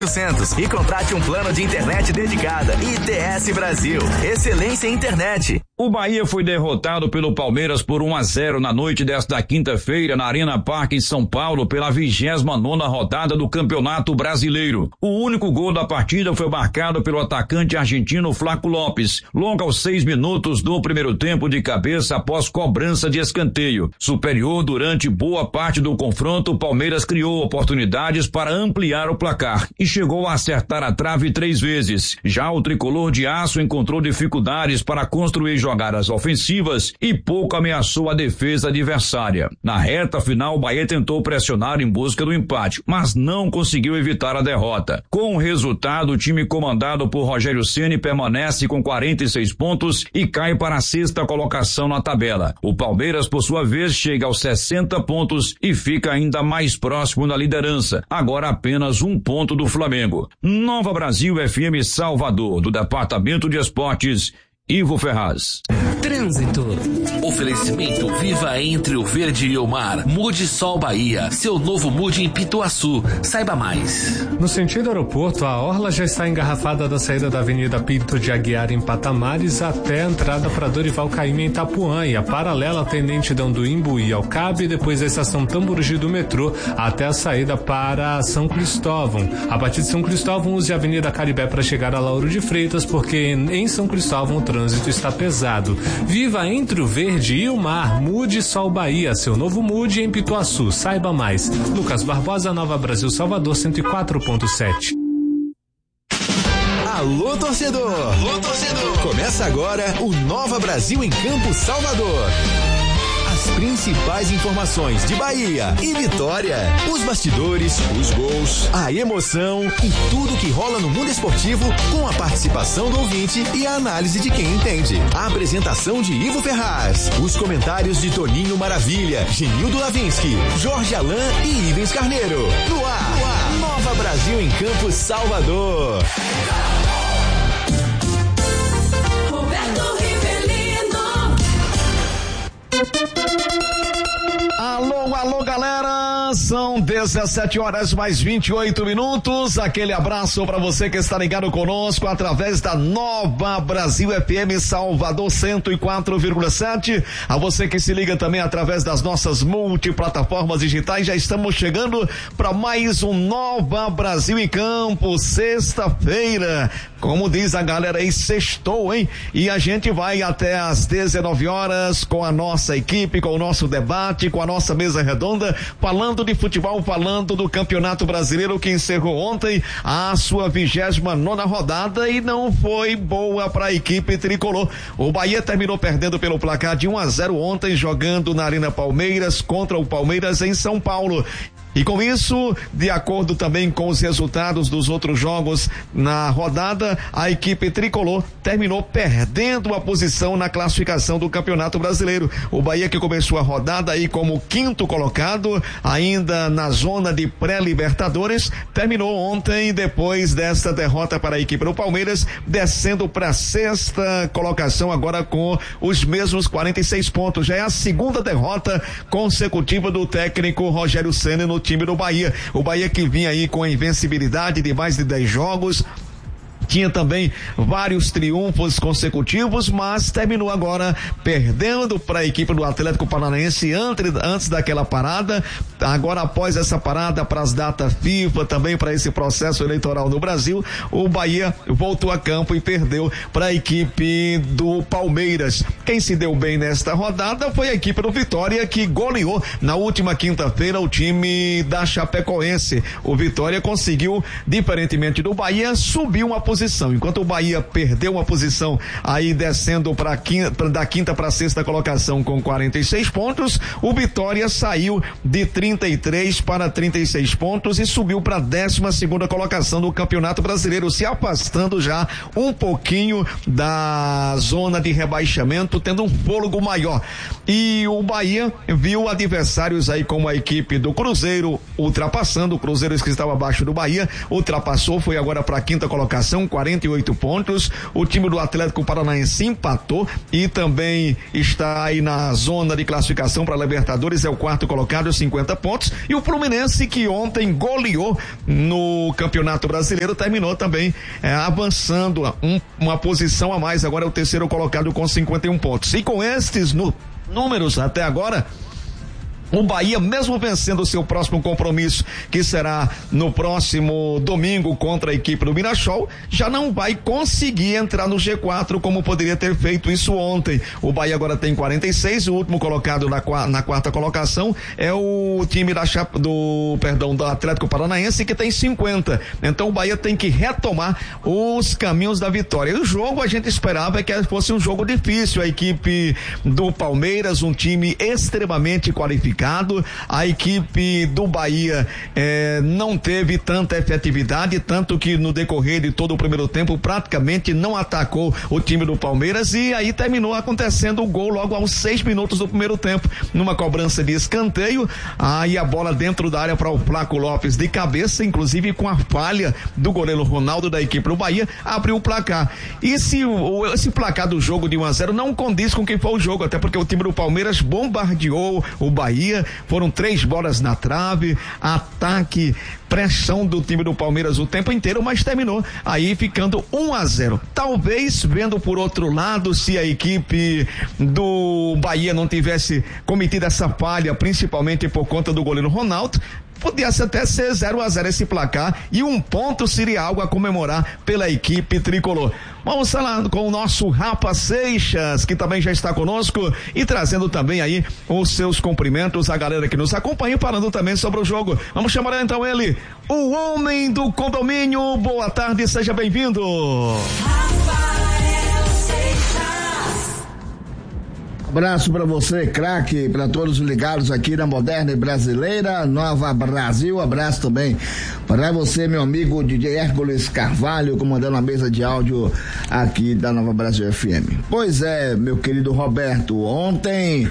e contrate um plano de internet dedicada. ITS Brasil, excelência em internet. O Bahia foi derrotado pelo Palmeiras por 1-0 na noite desta quinta-feira na Arena Parque em São Paulo pela 29ª rodada do Campeonato Brasileiro. O único gol da partida foi marcado pelo atacante argentino Flaco Lopes, logo aos 6 minutos do primeiro tempo de cabeça após cobrança de escanteio. Superior durante boa parte do confronto, o Palmeiras criou oportunidades para ampliar o placar e chegou a acertar a trave 3 vezes. Já o tricolor de aço encontrou dificuldades para construir jogadas ofensivas e pouco ameaçou a defesa adversária. Na reta final, o Bahia tentou pressionar em busca do empate, mas não conseguiu evitar a derrota. Com o resultado, o time comandado por Rogério Ceni permanece com 46 pontos e cai para a 6ª colocação na tabela. O Palmeiras, por sua vez, chega aos 60 pontos e fica ainda mais próximo da liderança, agora apenas 1 ponto do Flamengo. Nova Brasil FM Salvador, do Departamento de Esportes, Ivo Ferraz. Trânsito. Oferecimento Viva entre o Verde e o Mar. Mude Sol Bahia. Seu novo Mude em Pituaçu. Saiba mais. No sentido aeroporto, a orla já está engarrafada da saída da Avenida Pinto de Aguiar em Patamares até a entrada para Dorival Caymmi em Itapuã e a paralela Tenente do Imbuí ao Cabe, depois da estação Tamborgi do metrô até a saída para São Cristóvão. A partir de São Cristóvão, use a Avenida Caribé para chegar a Lauro de Freitas, porque em São Cristóvão o trânsito está pesado. Viva entre o Verde e o Mar. Mude Sol Bahia, seu novo Mude em Pituaçu. Saiba mais. Lucas Barbosa, Nova Brasil, Salvador, 104.7. Alô, torcedor! Alô, torcedor! Começa agora o Nova Brasil em Campo Salvador. As principais informações de Bahia e Vitória, os bastidores, os gols, a emoção e tudo que rola no mundo esportivo com a participação do ouvinte e a análise de quem entende. A apresentação de Ivo Ferraz, os comentários de Toninho Maravilha, Genildo Lavinski, Jorge Alain e Ivens Carneiro. No ar, Nova Brasil em Campo Salvador. Alô, galera, são 17 horas mais 28 minutos, aquele abraço para você que está ligado conosco através da Nova Brasil FM Salvador 104,7, a você que se liga também através das nossas multiplataformas digitais. Já estamos chegando para mais um Nova Brasil em Campo, sexta-feira, como diz a galera aí, sextou, hein? E a gente vai até às 19 horas com a nossa equipe, com o nosso debate, com a nossa mesa redonda, falando de futebol, falando do Campeonato Brasileiro que encerrou ontem a sua 29ª rodada e não foi boa para a equipe tricolor. O Bahia terminou perdendo pelo placar de 1-0 ontem, jogando na Arena Palmeiras contra o Palmeiras em São Paulo. E com isso, de acordo também com os resultados dos outros jogos na rodada, a equipe tricolor terminou perdendo a posição na classificação do Campeonato Brasileiro. O Bahia, que começou a rodada aí como 5º colocado, ainda na zona de pré-libertadores, terminou ontem, depois desta derrota para a equipe do Palmeiras, descendo para a 6ª colocação agora com os mesmos 46 pontos. Já é a 2ª derrota consecutiva do técnico Rogério Ceni no time do Bahia. O Bahia que vinha aí com a invencibilidade de mais de 10 jogos, tinha também vários triunfos consecutivos, mas terminou agora perdendo para a equipe do Atlético Paranaense antes daquela parada. Agora, após essa parada para as datas FIFA, também para esse processo eleitoral no Brasil, o Bahia voltou a campo e perdeu para a equipe do Palmeiras. Quem se deu bem nesta rodada foi a equipe do Vitória, que goleou na última quinta-feira o time da Chapecoense. O Vitória conseguiu, diferentemente do Bahia, subir uma posição. Enquanto o Bahia perdeu uma posição aí descendo da 5ª para a 6ª colocação com 46 pontos, o Vitória saiu de 33 para 36 pontos e subiu para a 12ª colocação do Campeonato Brasileiro, se afastando já um pouquinho da zona de rebaixamento, tendo um fôlego maior. E o Bahia viu adversários aí como a equipe do Cruzeiro ultrapassando, o Cruzeiro que estava abaixo do Bahia, ultrapassou, foi agora para a 5ª colocação, 48 pontos. O time do Atlético Paranaense empatou e também está aí na zona de classificação para Libertadores, é o 4º colocado, 50 pontos, e o Fluminense, que ontem goleou no Campeonato Brasileiro, terminou também avançando uma posição a mais, agora é o terceiro colocado com 51 pontos. E com estes números até agora, o Bahia, mesmo vencendo o seu próximo compromisso, que será no próximo domingo contra a equipe do Mirassol, já não vai conseguir entrar no G4 como poderia ter feito isso ontem. O Bahia agora tem 46, o último colocado na quarta colocação é o time do Atlético Paranaense, que tem 50. Então o Bahia tem que retomar os caminhos da vitória. E o jogo a gente esperava que fosse um jogo difícil. A equipe do Palmeiras, um time extremamente qualificado. A equipe do Bahia não teve tanta efetividade, tanto que no decorrer de todo o primeiro tempo praticamente não atacou o time do Palmeiras, e aí terminou acontecendo o gol logo aos 6 minutos do primeiro tempo, numa cobrança de escanteio, aí a bola dentro da área para o Flaco Lopes de cabeça, inclusive com a falha do goleiro Ronaldo da equipe do Bahia, abriu o placar. E esse placar do jogo de 1-0 não condiz com quem foi o jogo, até porque o time do Palmeiras bombardeou o Bahia. Foram 3 bolas na trave, ataque, pressão do time do Palmeiras o tempo inteiro, mas terminou aí ficando 1-0. Talvez, vendo por outro lado, se a equipe do Bahia não tivesse cometido essa falha, principalmente por conta do goleiro Ronaldo, podia-se até ser 0-0 esse placar, e 1 ponto seria algo a comemorar pela equipe tricolor. Vamos falar com o nosso Rafa Seixas, que também já está conosco e trazendo também aí os seus cumprimentos à galera que nos acompanha, falando também sobre o jogo. Vamos chamar então ele, o homem do condomínio. Boa tarde, seja bem-vindo. Abraço para você, craque, para todos ligados aqui na Moderna e Brasileira, Nova Brasil. Abraço também para você, meu amigo DJ Hércules Carvalho, comandando a mesa de áudio aqui da Nova Brasil FM. Pois é, meu querido Roberto, ontem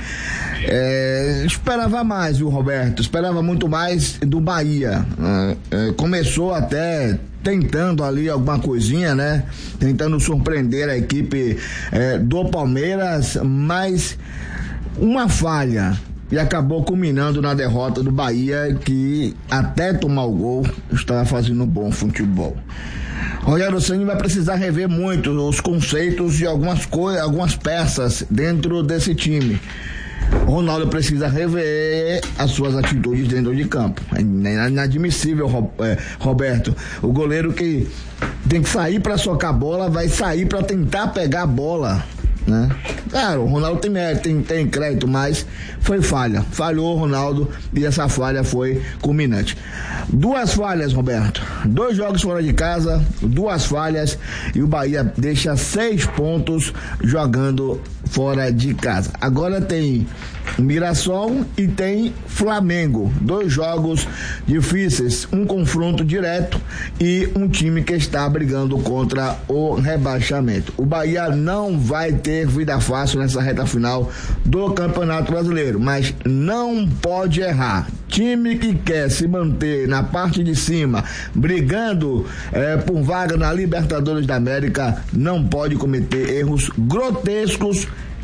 esperava mais, viu, Roberto? Esperava muito mais do Bahia. Começou até tentando ali alguma coisinha, né? Tentando surpreender a equipe do Palmeiras, mas uma falha e acabou culminando na derrota do Bahia, que até tomar o gol estava fazendo um bom futebol. Rogério Ceni vai precisar rever muito os conceitos de algumas peças dentro desse time. O Ronaldo precisa rever as suas atitudes dentro de campo. É inadmissível, Roberto. O goleiro que tem que sair para socar a bola, vai sair para tentar pegar a bola, né? Claro, o Ronaldo tem crédito, mas foi falha. Falhou o Ronaldo e essa falha foi culminante. 2 falhas, Roberto. 2 jogos fora de casa, 2 falhas, e o Bahia deixa 6 pontos jogando fora de casa. Agora tem Mirassol e tem Flamengo. 2 jogos difíceis, um confronto direto e um time que está brigando contra o rebaixamento. O Bahia não vai ter vida fácil nessa reta final do Campeonato Brasileiro, mas não pode errar. Time que quer se manter na parte de cima, brigando por vaga na Libertadores da América, não pode cometer erros grotescos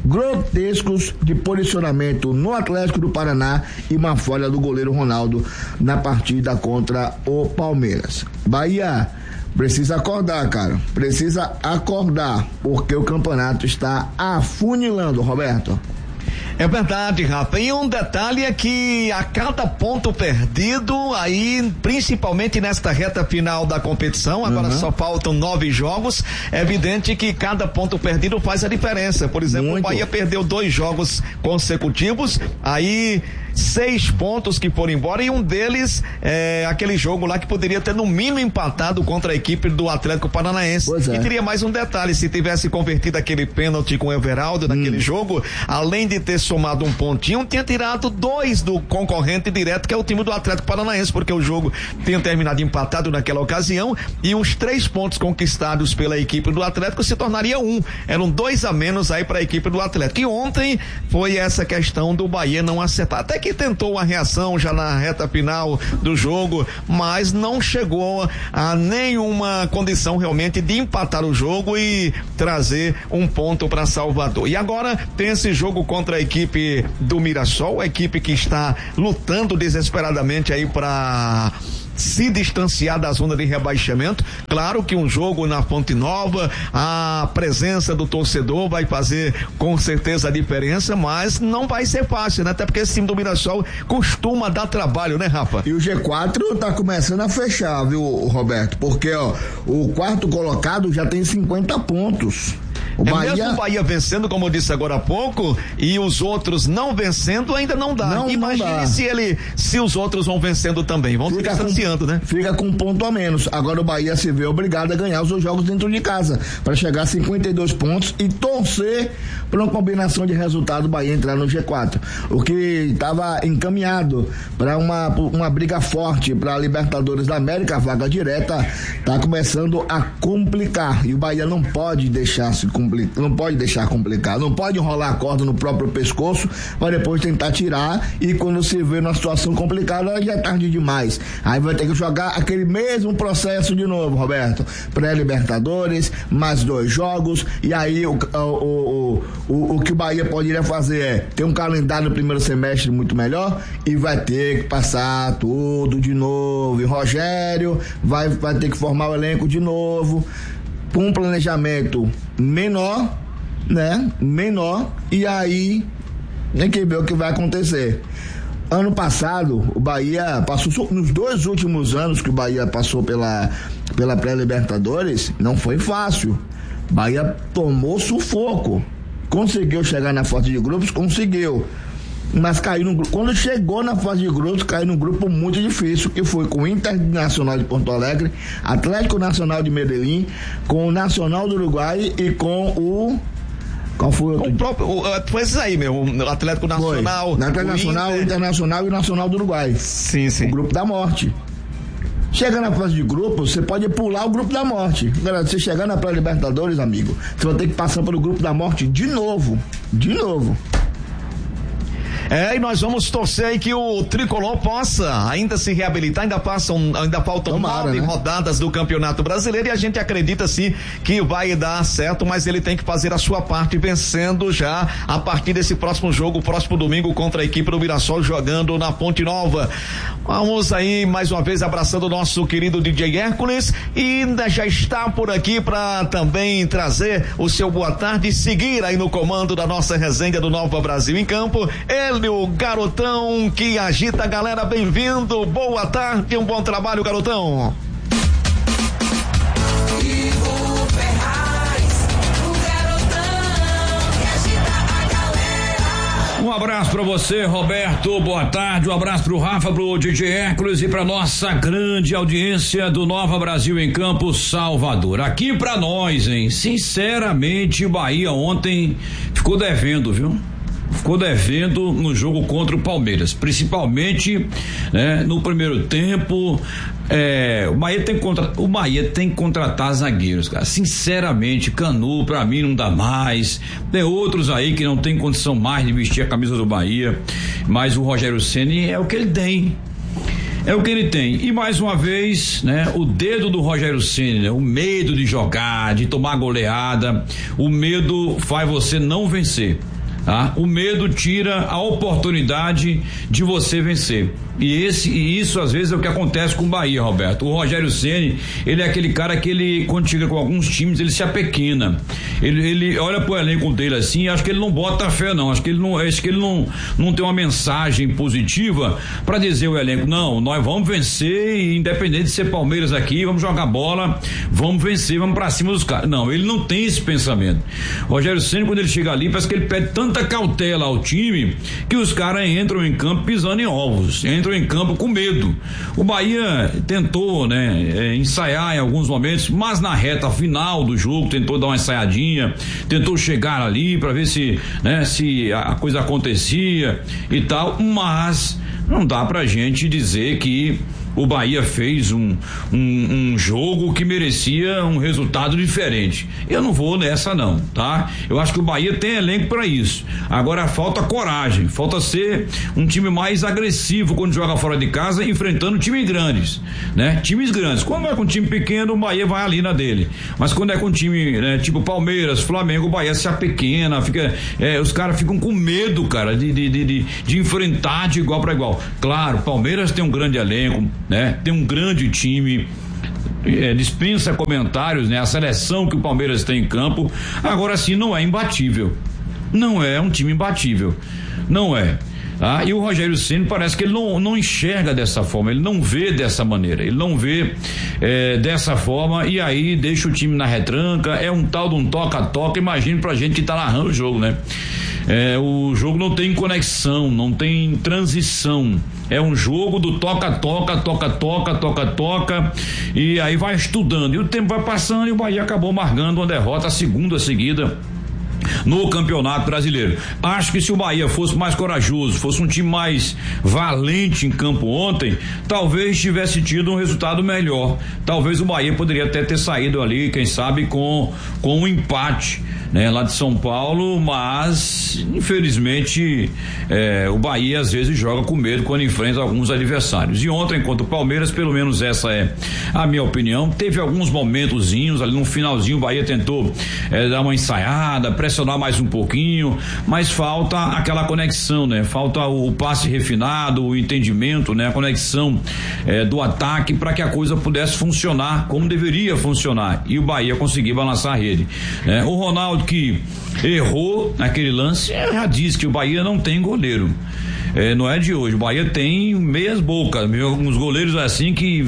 de posicionamento no Atlético do Paraná e uma falha do goleiro Ronaldo na partida contra o Palmeiras. Bahia precisa acordar, cara. Precisa acordar, porque o campeonato está afunilando, Roberto. É verdade, Rafa. E um detalhe é que a cada ponto perdido, aí, principalmente nesta reta final da competição, agora só faltam 9 jogos, é evidente que cada ponto perdido faz a diferença. Por exemplo, o Bahia perdeu 2 jogos consecutivos, aí 6 pontos que foram embora, e um deles é aquele jogo lá que poderia ter no mínimo empatado contra a equipe do Atlético Paranaense. E teria mais um detalhe: se tivesse convertido aquele pênalti com o Everaldo naquele jogo, além de ter somado um pontinho, tinha tirado 2 do concorrente direto, que é o time do Atlético Paranaense, porque o jogo tinha terminado empatado naquela ocasião, e os 3 pontos conquistados pela equipe do Atlético se tornaria 1. Eram 2 a menos aí para a equipe do Atlético. E ontem foi essa questão do Bahia não acertar. Até que que tentou uma reação já na reta final do jogo, mas não chegou a nenhuma condição realmente de empatar o jogo e trazer um ponto para Salvador. E agora tem esse jogo contra a equipe do Mirassol, a equipe que está lutando desesperadamente aí para se distanciar da zona de rebaixamento. Claro que um jogo na Fonte Nova, a presença do torcedor vai fazer com certeza a diferença, mas não vai ser fácil, né? Até porque esse time do Mirassol costuma dar trabalho, né, Rafa? E o G4 tá começando a fechar, viu, Roberto? Porque, ó, o quarto colocado já tem 50 pontos. Mesmo o Bahia vencendo, como eu disse agora há pouco, e os outros não vencendo, ainda não dá. Imagine se os outros vão vencendo também, vão se distanciando, né? Fica com um ponto a menos. Agora o Bahia se vê obrigado a ganhar os dois jogos dentro de casa, para chegar a 52 pontos e torcer por uma combinação de resultado, o Bahia entrar no G4. O que estava encaminhado para uma briga forte para a Libertadores da América, a vaga direta, tá começando a complicar. E o Bahia não pode deixar complicar, não pode enrolar a corda no próprio pescoço para depois tentar tirar, e quando se vê numa situação complicada já é tarde demais. Aí vai ter que jogar aquele mesmo processo de novo, Roberto. Pré-Libertadores, mais 2 jogos, e aí o que o Bahia poderia fazer é ter um calendário no primeiro semestre muito melhor, e vai ter que passar tudo de novo. E Rogério vai ter que formar o elenco de novo, com um planejamento menor, né? E aí tem que ver o que vai acontecer. Ano passado, o Bahia passou, nos 2 últimos anos que o Bahia passou pela pré-Libertadores, não foi fácil. Bahia tomou sufoco. Conseguiu chegar na fase de grupos, mas caiu no grupo. Quando chegou na fase de grupos, caiu num grupo muito difícil, que foi com o Internacional de Porto Alegre, Atlético Nacional de Medellín, com o Nacional do Uruguai e com o... Qual foi o próprio? Foi isso aí mesmo, o Atlético Nacional. O Internacional e o Nacional do Uruguai. Sim. O grupo da morte. Chega na fase de grupo, você pode pular o grupo da morte. Agora, você chegar na pré-Libertadores, amigo, você vai ter que passar pelo grupo da morte de novo. E nós vamos torcer aí que o Tricolor possa ainda se reabilitar, ainda faltam 9 rodadas do Campeonato Brasileiro, e a gente acredita sim que vai dar certo, mas ele tem que fazer a sua parte, vencendo já a partir desse próximo jogo, próximo domingo, contra a equipe do Mirassol, jogando na Fonte Nova. Vamos aí mais uma vez abraçando o nosso querido DJ Hércules, e ainda já está por aqui para também trazer o seu boa tarde e seguir aí no comando da nossa resenha do Nova Brasil em Campo. O garotão que agita a galera, bem-vindo, boa tarde, um bom trabalho, garotão. Um abraço pra você, Roberto, boa tarde, um abraço pro Rafa, pro DJ Hércules e pra nossa grande audiência do Nova Brasil em Campo, Salvador. Aqui pra nós, hein, sinceramente, o Bahia ontem ficou devendo, viu? Ficou devendo no jogo contra o Palmeiras, principalmente, né, no primeiro tempo. O Bahia tem que contratar zagueiros, cara. Sinceramente, Canu pra mim não dá mais. Tem outros aí que não tem condição mais de vestir a camisa do Bahia, mas o Rogério Ceni é o que ele tem. E mais uma vez, né, o dedo do Rogério Ceni, né, o medo de jogar, de tomar goleada, o medo faz você não vencer. Tá? O medo tira a oportunidade de você vencer. E isso às vezes é o que acontece com o Bahia, Roberto. O Rogério Ceni, ele é aquele cara que ele, quando chega com alguns times, ele se apequena. Ele olha pro elenco dele assim, e acho que ele não bota fé não, acho que ele não tem uma mensagem positiva para dizer ao elenco, não, nós vamos vencer, independente de ser Palmeiras aqui, vamos jogar bola, vamos vencer, vamos pra cima dos caras. Não, ele não tem esse pensamento. O Rogério Ceni, quando ele chega ali, parece que ele pede tanta cautela ao time que os caras entram em campo pisando em ovos, entram em campo com medo. O Bahia tentou, né, ensaiar em alguns momentos, mas na reta final do jogo tentou dar uma ensaiadinha, tentou chegar ali para ver se a coisa acontecia e tal, mas não dá pra gente dizer que o Bahia fez um jogo que merecia um resultado diferente. Eu não vou nessa não, tá? Eu acho que o Bahia tem elenco para isso. Agora falta coragem, falta ser um time mais agressivo quando joga fora de casa, enfrentando times grandes, né? Times grandes. Quando é com um time pequeno, o Bahia vai ali na dele. Mas quando é com um time, né, tipo Palmeiras, Flamengo, o Bahia se apequena, os caras ficam com medo, cara, de enfrentar de igual para igual. Claro, Palmeiras tem um grande elenco, né? Tem um grande time, dispensa comentários, né? A seleção que o Palmeiras tem em campo, agora sim não é imbatível, não é um time imbatível, não é. E o Rogério Ceni parece que ele não enxerga dessa forma, ele não vê dessa maneira, ele não vê dessa forma, e aí deixa o time na retranca, é um tal de um toca-toca. Imagine pra gente que tá narrando o jogo, né? O jogo não tem conexão, não tem transição, é um jogo do toca-toca, toca-toca, toca-toca, e aí vai estudando, e o tempo vai passando e o Bahia acabou marcando uma derrota, a segunda seguida no Campeonato Brasileiro. Acho que se o Bahia fosse mais corajoso, fosse um time mais valente em campo ontem, talvez tivesse tido um resultado melhor. Talvez o Bahia poderia até ter saído ali, quem sabe, com um empate, né, lá de São Paulo, mas infelizmente o Bahia às vezes joga com medo quando enfrenta alguns adversários. E ontem, contra o Palmeiras, pelo menos essa é a minha opinião, teve alguns momentozinhos ali no finalzinho, o Bahia tentou dar uma ensaiada, pressionar mais um pouquinho, mas falta aquela conexão, né? Falta o passe refinado, o entendimento, né? A conexão do ataque para que a coisa pudesse funcionar como deveria funcionar, e o Bahia conseguir balançar a rede, né? O Ronaldo, que errou naquele lance, já disse que o Bahia não tem goleiro. Não é de hoje, o Bahia tem meias bocas, alguns goleiros assim que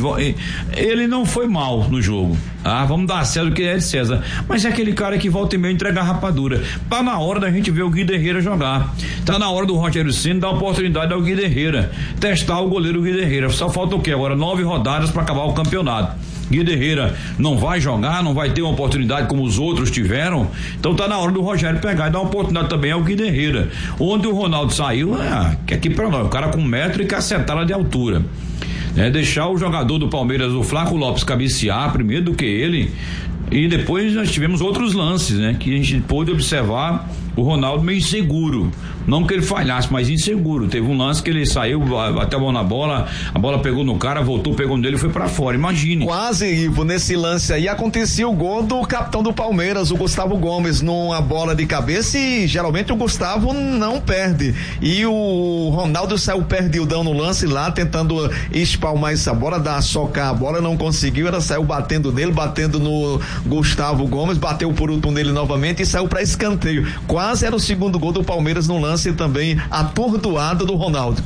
ele não foi mal no jogo, vamos dar a César o que é de César, mas é aquele cara que volta e meia entrega a rapadura. Tá na hora da gente ver o Guiderreira jogar, tá na hora do Rogério Ceni dar oportunidade ao Guiderreira, testar o goleiro Guiderreira. Só falta o quê agora? 9 rodadas para acabar o campeonato. Guiderreira não vai jogar, não vai ter uma oportunidade como os outros tiveram, então tá na hora do Rogério pegar e dar uma oportunidade também ao Guiderreira. Onde o Ronaldo saiu, que aqui pra nós, o cara com 1 metro e cacetada de altura, deixar o jogador do Palmeiras, o Flaco Lopes, cabecear primeiro do que ele, e depois nós tivemos outros lances, né, que a gente pôde observar o Ronaldo meio inseguro, não que ele falhasse, mas inseguro. Teve um lance que ele saiu, bateu a mão na bola, a bola pegou no cara, voltou, pegou nele e foi pra fora, imagine. Quase, Ivo, nesse lance aí acontecia o gol do capitão do Palmeiras, o Gustavo Gomes, numa bola de cabeça, e geralmente o Gustavo não perde, e o Ronaldo saiu perdidão no lance lá, tentando espalmar essa bola, socar a bola, não conseguiu, ela saiu batendo nele, batendo no Gustavo Gomes, bateu por último nele novamente e saiu pra escanteio. Quase era o segundo gol do Palmeiras no lance também atordoado do Ronaldo.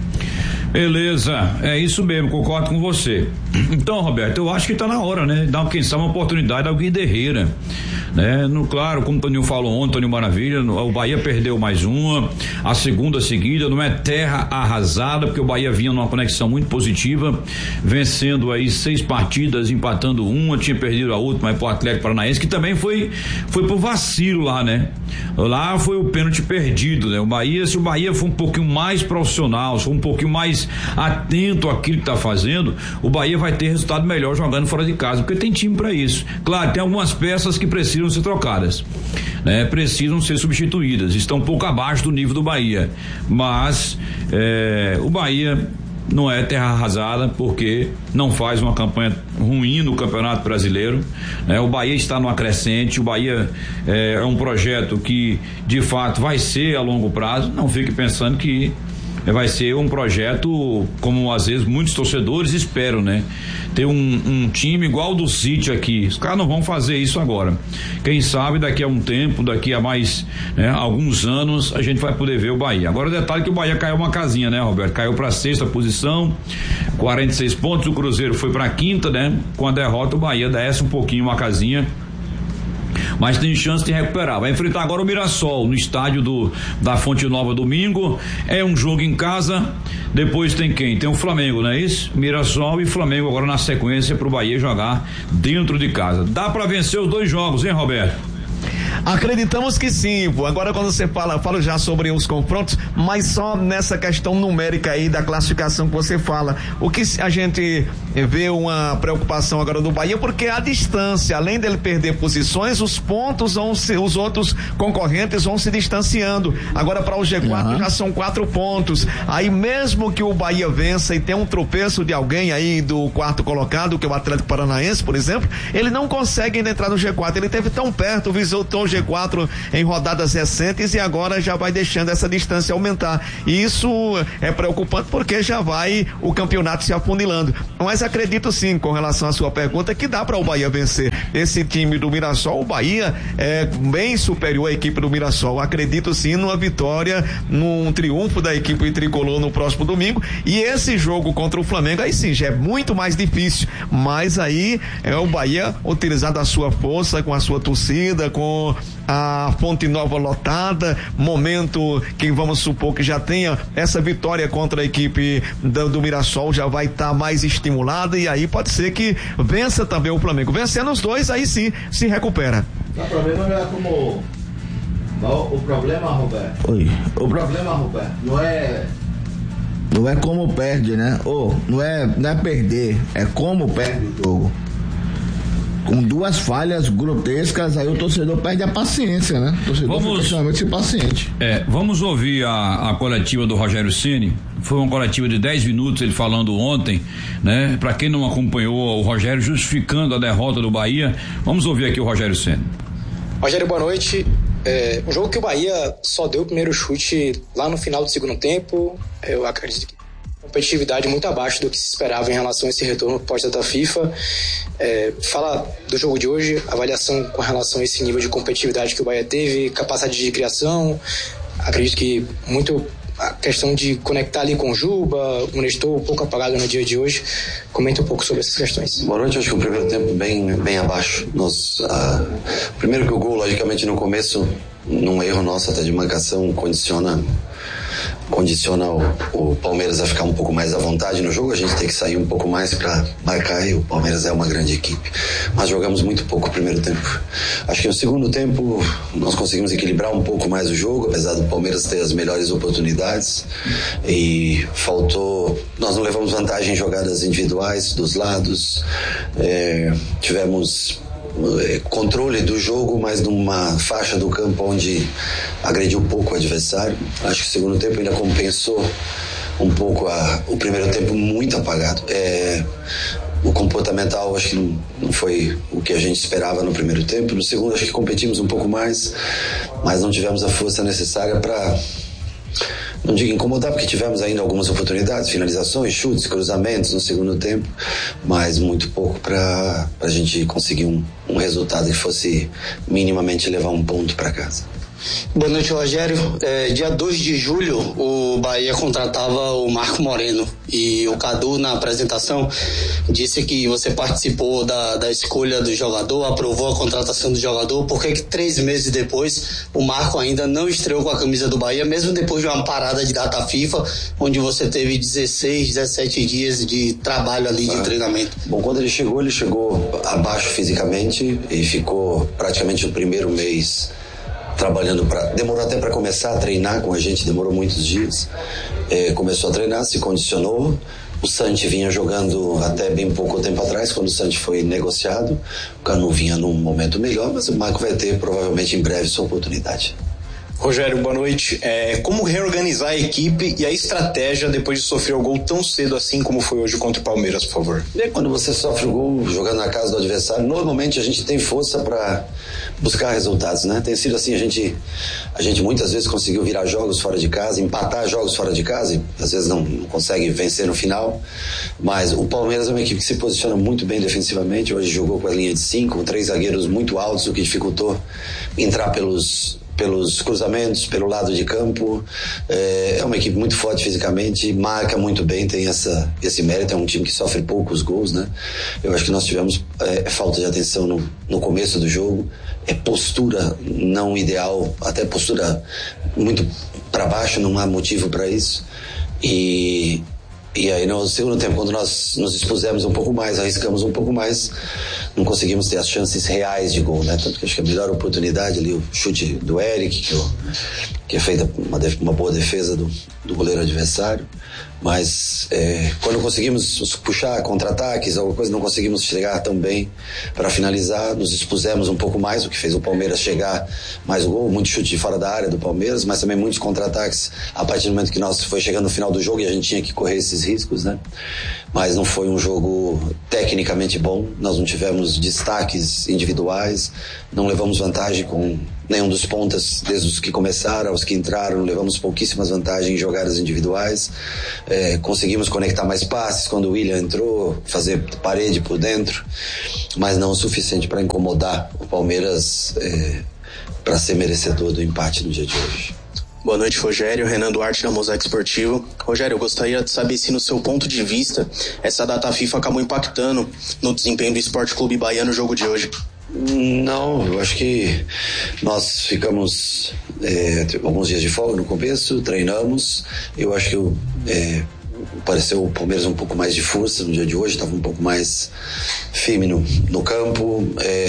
Beleza, é isso mesmo, concordo com você. Então, Roberto, eu acho que tá na hora, né? Dar, quem sabe, uma oportunidade ao Guiderreira, né? Claro, como o Toninho falou ontem, Toninho Maravilha, o Bahia perdeu mais uma, a segunda seguida, não é terra arrasada, porque o Bahia vinha numa conexão muito positiva, vencendo aí 6 partidas, empatando uma, tinha perdido a última aí pro Atlético Paranaense, que também foi pro vacilo lá, né? Lá foi o pênalti perdido, né? Se o Bahia for um pouquinho mais profissional, se for um pouquinho mais atento àquilo que tá fazendo, o Bahia vai ter resultado melhor jogando fora de casa, porque tem time para isso. Claro, tem algumas peças que precisam ser trocadas, né? Precisam ser substituídas, estão um pouco abaixo do nível do Bahia, mas o Bahia não é terra arrasada, porque não faz uma campanha ruim no Campeonato Brasileiro, né? O Bahia está numa crescente, o Bahia é um projeto que de fato vai ser a longo prazo, não fique pensando que vai ser um projeto como às vezes muitos torcedores esperam, né? Ter um time igual do City aqui, os caras não vão fazer isso agora. Quem sabe daqui a um tempo, daqui a mais alguns anos, a gente vai poder ver o Bahia. Agora o detalhe é que o Bahia caiu uma casinha, né, Roberto? Caiu pra 6ª posição, 46 pontos, o Cruzeiro foi pra 5ª, né? Com a derrota o Bahia desce um pouquinho uma casinha, mas tem chance de recuperar. Vai enfrentar agora o Mirassol no estádio da Fonte Nova domingo. É um jogo em casa. Depois tem quem? Tem o Flamengo, não é isso? Mirassol e Flamengo agora na sequência pro Bahia jogar dentro de casa. Dá para vencer os 2 jogos, hein, Roberto? Acreditamos que sim, pô. Agora quando você fala já sobre os confrontos, mas só nessa questão numérica aí da classificação que você fala. O que a gente vê uma preocupação agora do Bahia, porque a distância, além dele perder posições, os pontos os outros concorrentes vão se distanciando. Agora para o G4 já são 4 pontos. Aí mesmo que o Bahia vença e tenha um tropeço de alguém aí do quarto colocado, que é o Atlético Paranaense, por exemplo, ele não consegue ainda entrar no G4. Ele esteve tão perto, visitou o G4 em rodadas recentes e agora já vai deixando essa distância aumentar. E isso é preocupante porque já vai o campeonato se afunilando. Mas acredito sim, com relação à sua pergunta, que dá para o Bahia vencer. Esse time do Mirassol, o Bahia é bem superior à equipe do Mirassol. Acredito sim numa vitória, num triunfo da equipe tricolor no próximo domingo. E esse jogo contra o Flamengo, aí sim, já é muito mais difícil. Mas aí é o Bahia utilizando a sua força, com a sua torcida, com a Fonte Nova lotada, momento que vamos supor que já tenha essa vitória contra a equipe do Mirassol, já vai estar mais estimulada e aí pode ser que vença também o Flamengo. Vencendo os dois, aí sim se recupera. O problema não é como o problema, Roberto. Oi. O problema, Roberto, não é como perde, né? Não é perder, é como perde o jogo. Com 2 falhas grotescas, aí o torcedor perde a paciência, né? O torcedor fica extremamente paciente. Vamos ouvir a coletiva do Rogério Ceni. Foi uma coletiva de 10 minutos, ele falando ontem, né? Para quem não acompanhou o Rogério justificando a derrota do Bahia, vamos ouvir aqui o Rogério Ceni. Rogério, boa noite. Um jogo que o Bahia só deu o primeiro chute lá no final do segundo tempo. Eu acredito que competitividade muito abaixo do que se esperava em relação a esse retorno pós-data FIFA. Fala do jogo de hoje, avaliação com relação a esse nível de competitividade que o Bahia teve, capacidade de criação. Acredito que muito a questão de conectar ali com o Juba, o Nestor um pouco apagado no dia de hoje. Comenta um pouco sobre essas questões. Boa noite, acho que o primeiro tempo bem abaixo. Primeiro que o gol, logicamente, no começo, num erro nosso até de marcação, condiciona o Palmeiras a ficar um pouco mais à vontade no jogo. A gente tem que sair um pouco mais para marcar e o Palmeiras é uma grande equipe, mas jogamos muito pouco o primeiro tempo. Acho que no segundo tempo nós conseguimos equilibrar um pouco mais o jogo, apesar do Palmeiras ter as melhores oportunidades e nós não levamos vantagem em jogadas individuais dos lados, tivemos controle do jogo, mas numa faixa do campo onde agrediu pouco o adversário. Acho que o segundo tempo ainda compensou um pouco o primeiro tempo muito apagado. O comportamental acho que não foi o que a gente esperava no primeiro tempo. No segundo acho que competimos um pouco mais, mas não tivemos a força necessária para, não digo incomodar, porque tivemos ainda algumas oportunidades, finalizações, chutes, cruzamentos no segundo tempo, mas muito pouco para a gente conseguir um resultado que fosse minimamente levar um ponto para casa. Boa noite, Rogério. Dia 2 de julho, o Bahia contratava o Marco Moreno e o Cadu, na apresentação, disse que você participou da escolha do jogador, aprovou a contratação do jogador. Por que 3 meses depois o Marco ainda não estreou com a camisa do Bahia, mesmo depois de uma parada de data FIFA, onde você teve 16, 17 dias de trabalho ali de treinamento? Bom, quando ele chegou abaixo fisicamente e ficou praticamente o primeiro mês trabalhando, demorou até para começar a treinar com a gente, demorou muitos dias. Começou a treinar, se condicionou. O Santi vinha jogando até bem pouco tempo atrás, quando o Santi foi negociado. O Canu vinha num momento melhor, mas o Marco vai ter provavelmente em breve sua oportunidade. Rogério, boa noite. Como reorganizar a equipe e a estratégia depois de sofrer o gol tão cedo assim como foi hoje contra o Palmeiras, por favor? Quando você sofre o gol jogando na casa do adversário, normalmente a gente tem força para buscar resultados, né? Tem sido assim, a gente muitas vezes conseguiu virar jogos fora de casa, empatar jogos fora de casa, e às vezes não consegue vencer no final, mas o Palmeiras é uma equipe que se posiciona muito bem defensivamente. Hoje jogou com a linha de 5, com 3 zagueiros muito altos, o que dificultou entrar pelos cruzamentos, pelo lado de campo. É uma equipe muito forte fisicamente, marca muito bem, tem esse mérito. É um time que sofre poucos gols, né? Eu acho que nós tivemos falta de atenção no começo do jogo, postura não ideal, até postura muito para baixo, não há motivo para isso. E E aí no segundo tempo, quando nós nos expusemos um pouco mais, arriscamos um pouco mais, não conseguimos ter as chances reais de gol, né? Tanto que acho que a melhor oportunidade ali, o chute do Eric, que é feita uma boa defesa do goleiro adversário. Mas quando conseguimos puxar contra-ataques, alguma coisa, não conseguimos chegar tão bem para finalizar, nos expusemos um pouco mais, o que fez o Palmeiras chegar mais o gol, muito chute de fora da área do Palmeiras, mas também muitos contra-ataques a partir do momento que nós foi chegando no final do jogo e a gente tinha que correr esses riscos, né? Mas não foi um jogo tecnicamente bom, nós não tivemos destaques individuais, não levamos vantagem com nenhum dos pontas, desde os que começaram aos que entraram, levamos pouquíssimas vantagens em jogadas individuais. Conseguimos conectar mais passes quando o William entrou, fazer parede por dentro, mas não o suficiente para incomodar o Palmeiras para ser merecedor do empate no dia de hoje. Boa noite, Rogério. Renan Duarte, da Mosaico Esportivo. Rogério, eu gostaria de saber se, no seu ponto de vista, essa data FIFA acabou impactando no desempenho do Esporte Clube Bahia no jogo de hoje. Não, eu acho que nós ficamos alguns dias de folga no começo, treinamos. Eu acho que pareceu o Palmeiras um pouco mais de força no dia de hoje, estava um pouco mais firme no campo,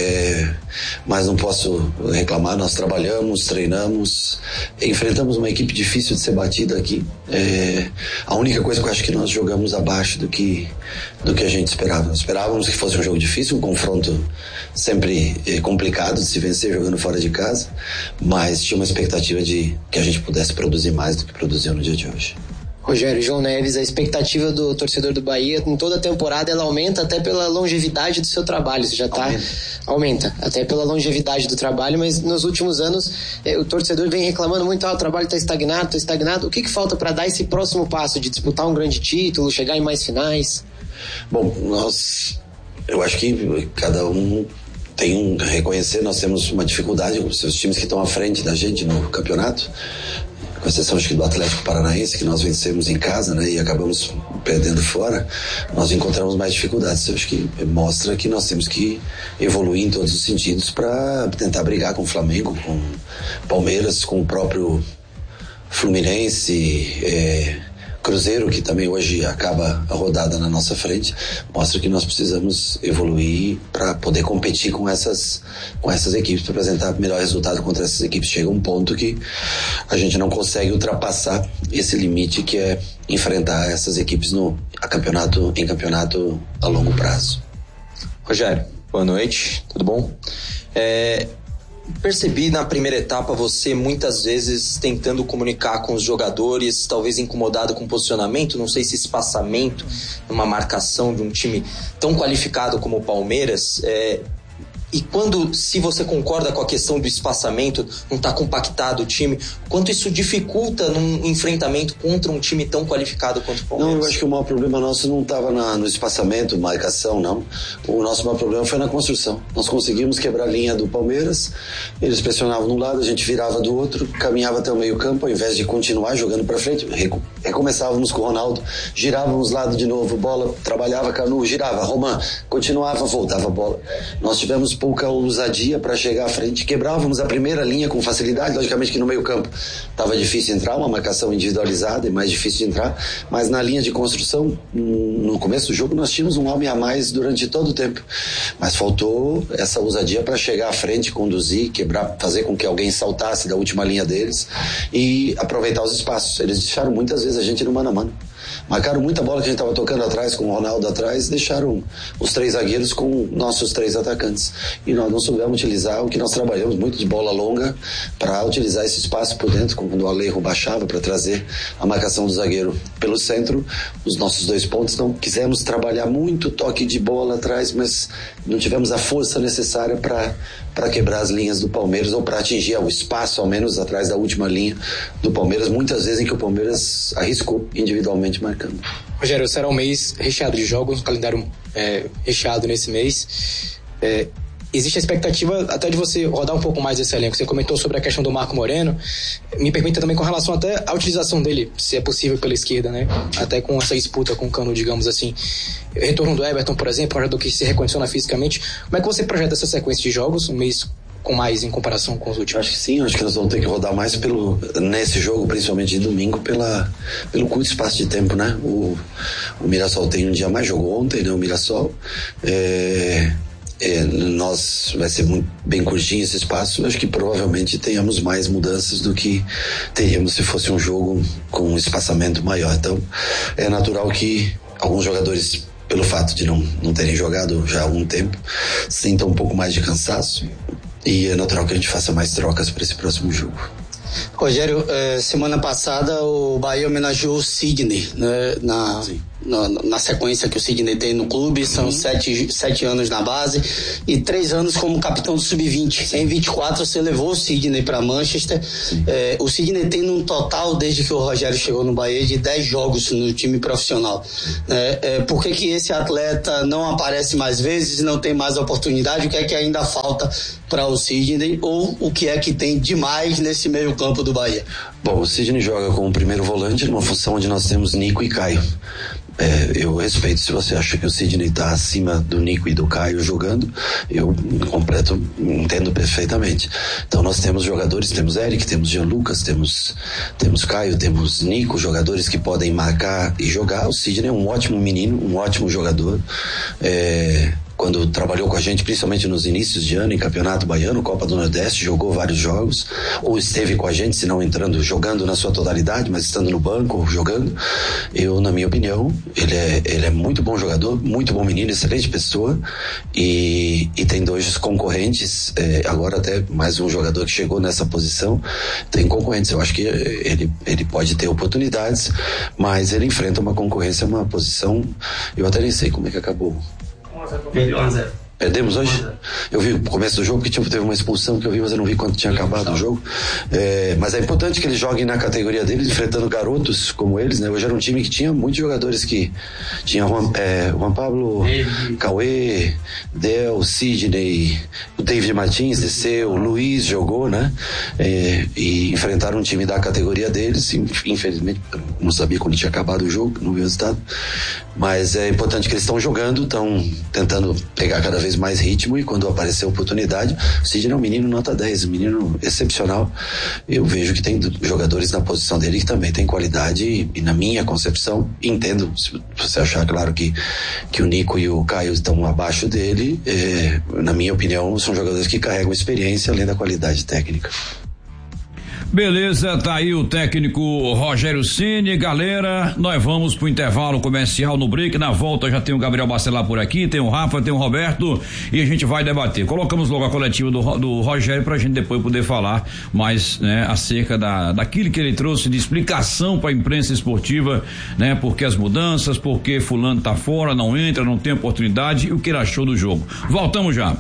mas não posso reclamar, nós trabalhamos, treinamos, enfrentamos uma equipe difícil de ser batida aqui. A única coisa que eu acho que nós jogamos abaixo do que a gente esperava. Nós esperávamos que fosse um jogo difícil, um confronto sempre complicado de se vencer jogando fora de casa, mas tinha uma expectativa de que a gente pudesse produzir mais do que produziu no dia de hoje. Rogério, João Neves, a expectativa do torcedor do Bahia em toda a temporada ela aumenta até pela longevidade do seu trabalho. Você já aumenta até pela longevidade do trabalho, mas nos últimos anos o torcedor vem reclamando muito, o trabalho está estagnado. O que falta para dar esse próximo passo de disputar um grande título, chegar em mais finais? Bom, eu acho que cada um tem reconhecer, nós temos uma dificuldade com os times que estão à frente da gente no campeonato, com exceção acho que do Atlético Paranaense, que nós vencemos em casa, né, e acabamos perdendo fora, nós encontramos mais dificuldades. Eu acho que mostra que nós temos que evoluir em todos os sentidos para tentar brigar com o Flamengo, com o Palmeiras, com o próprio Fluminense, Cruzeiro, que também hoje acaba a rodada na nossa frente. Mostra que nós precisamos evoluir para poder competir com essas equipes, para apresentar melhor resultado contra essas equipes. Chega um ponto que a gente não consegue ultrapassar esse limite, que é enfrentar essas equipes em campeonato a longo prazo. Rogério, boa noite, tudo bom? Percebi na primeira etapa você muitas vezes tentando comunicar com os jogadores, talvez incomodado com o posicionamento, não sei se espaçamento, uma marcação de um time tão qualificado como o Palmeiras. E se você concorda com a questão do espaçamento, não está compactado o time, quanto isso dificulta num enfrentamento contra um time tão qualificado quanto o Palmeiras? Não, eu acho que o maior problema nosso não estava no espaçamento, marcação, não. O nosso maior problema foi na construção. Nós conseguimos quebrar a linha do Palmeiras, eles pressionavam de um lado, a gente virava do outro, caminhava até o meio campo, ao invés de continuar jogando para frente, recomeçávamos com o Ronaldo, girávamos lado de novo, bola, trabalhava Canu, girava, Roman, continuava, voltava a bola. Nós tivemos pouca ousadia para chegar à frente, quebrávamos a primeira linha com facilidade, logicamente que no meio campo estava difícil de entrar, uma marcação individualizada e mais difícil de entrar, mas na linha de construção, no começo do jogo nós tínhamos um homem a mais durante todo o tempo, mas faltou essa ousadia para chegar à frente, conduzir, quebrar, fazer com que alguém saltasse da última linha deles e aproveitar os espaços. Eles deixaram muitas vezes a gente no mano a mano. Marcaram muita bola que a gente estava tocando atrás, com o Ronaldo atrás, deixaram os 3 zagueiros com nossos 3 atacantes. E nós não soubemos utilizar o que nós trabalhamos muito de bola longa para utilizar esse espaço por dentro, quando o Alejo baixava para trazer a marcação do zagueiro pelo centro. Os nossos 2 pontos não quisemos trabalhar muito toque de bola atrás, mas não tivemos a força necessária para quebrar as linhas do Palmeiras ou para atingir o espaço, ao menos atrás da última linha do Palmeiras, muitas vezes em que o Palmeiras arriscou individualmente marcando. Rogério, será um mês recheado de jogos, um calendário recheado nesse mês. Existe a expectativa até de você rodar um pouco mais esse elenco. Você comentou sobre a questão do Marco Moreno. Me permita também com relação até à utilização dele, se é possível pela esquerda, né? Até com essa disputa com o Cano, digamos assim. Retorno do Everton, por exemplo, um jogador que se recondiciona fisicamente. Como é que você projeta essa sequência de jogos? Um mês com mais em comparação com os últimos? Acho que sim, acho que nós vamos ter que rodar mais nesse jogo, principalmente de domingo, pelo curto espaço de tempo, né? O Mirassol tem um dia mais, jogou ontem, né? O Mirassol vai ser bem curtinho esse espaço. Acho que provavelmente tenhamos mais mudanças do que teríamos se fosse um jogo com um espaçamento maior. Então é natural que alguns jogadores, pelo fato de não terem jogado já há algum tempo, sintam um pouco mais de cansaço, e é natural que a gente faça mais trocas para esse próximo jogo. Rogério, semana passada o Bahia homenageou o Sidney, né, na sequência que o Sidney tem no clube. São 7 anos na base e 3 anos como capitão do Sub-20. Em 24 você levou o Sidney para Manchester. O Sidney tem um total, desde que o Rogério chegou no Bahia, de 10 jogos no time profissional. Por que esse atleta não aparece mais vezes, não tem mais oportunidade? O que é que ainda falta para o Sidney, ou o que é que tem demais nesse meio campo do Bahia? Bom, o Sidney joga como primeiro volante numa função onde nós temos Nico e Caio. Eu respeito se você acha que o Sidney está acima do Nico e do Caio jogando, eu entendo perfeitamente. Então nós temos jogadores, temos Eric, temos Jean Lucas, temos Caio, temos Nico, jogadores que podem marcar e jogar. O Sidney é um ótimo menino, um ótimo jogador. Quando trabalhou com a gente, principalmente nos inícios de ano em Campeonato Baiano, Copa do Nordeste, jogou vários jogos, ou esteve com a gente, se não jogando na sua totalidade, mas estando no banco, jogando. Na minha opinião, ele é muito bom jogador, muito bom menino, excelente pessoa, e tem 2 concorrentes, agora até mais um jogador que chegou nessa posição, tem concorrentes. Eu acho que ele pode ter oportunidades, mas ele enfrenta uma concorrência, uma posição, eu até nem sei como é que acabou. Perdemos hoje? Eu vi o começo do jogo, porque teve uma expulsão que eu vi, mas eu não vi quando tinha acabado o jogo. Mas é importante que eles joguem na categoria deles, enfrentando garotos como eles, né? Hoje era um time que tinha muitos jogadores que tinha Juan Pablo, Cauê, Del, Sidney, o David Martins desceu, o Luiz jogou, né? E enfrentaram um time da categoria deles. Infelizmente, não sabia quando tinha acabado o jogo, não vi o resultado. Mas é importante que eles estão jogando, estão tentando pegar cada vez mais ritmo, e quando aparecer a oportunidade, o Sidney é um menino nota 10, um menino excepcional. Eu vejo que tem jogadores na posição dele que também tem qualidade, e na minha concepção, entendo, se você achar, claro, que o Nico e o Caio estão abaixo dele, na minha opinião, são jogadores que carregam experiência além da qualidade técnica. Beleza, tá aí o técnico Rogério Ceni. Galera, nós vamos pro intervalo comercial no break. Na volta já tem o Gabriel Bacelar por aqui, tem o Rafa, tem o Roberto, e a gente vai debater. Colocamos logo a coletiva do Rogério pra gente depois poder falar mais, né, acerca daquilo que ele trouxe de explicação pra imprensa esportiva, né, porque as mudanças, porque fulano tá fora, não entra, não tem oportunidade, e o que ele achou do jogo. Voltamos já.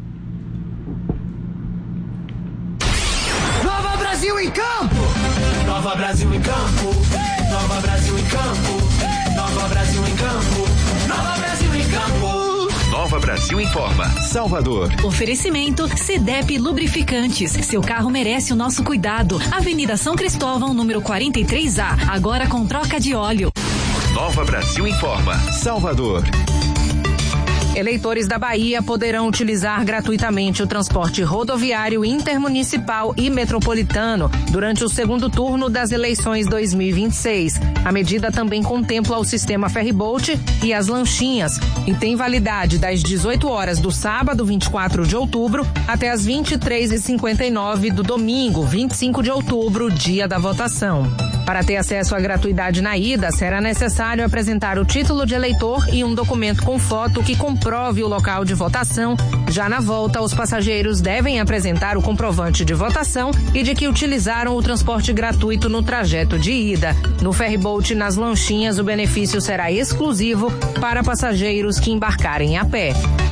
Brasil em campo! Nova Brasil em campo! Nova Brasil em campo! Nova Brasil em campo! Nova Brasil em campo! Nova Brasil informa. Salvador. Oferecimento CDEP Lubrificantes. Seu carro merece o nosso cuidado. Avenida São Cristóvão, número 43A. Agora com troca de óleo. Nova Brasil informa. Salvador. Eleitores da Bahia poderão utilizar gratuitamente o transporte rodoviário intermunicipal e metropolitano durante o segundo turno das eleições 2026. A medida também contempla o sistema ferryboat e as lanchinhas e tem validade das 18 horas do sábado, 24 de outubro, até as 23h59 do domingo, 25 de outubro, dia da votação. Para ter acesso à gratuidade na ida, será necessário apresentar o título de eleitor e um documento com foto que comprove o local de votação. Já na volta, os passageiros devem apresentar o comprovante de votação e de que utilizaram o transporte gratuito no trajeto de ida. No ferryboat e nas lanchinhas, o benefício será exclusivo para passageiros que embarcarem a pé.